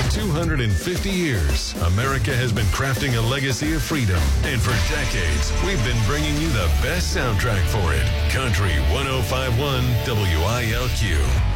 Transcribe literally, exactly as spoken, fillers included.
For two hundred fifty years, America has been crafting a legacy of freedom. And for decades, we've been bringing you the best soundtrack for it. Country one oh five point one W I L Q.